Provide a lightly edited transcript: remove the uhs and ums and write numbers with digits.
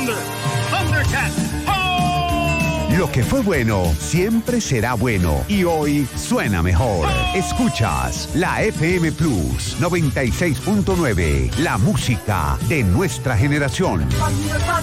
Thunder, Thundercat. ¡Oh! Lo que fue bueno siempre será bueno y hoy suena mejor. Escuchas la FM Plus 96.9, la música de nuestra generación.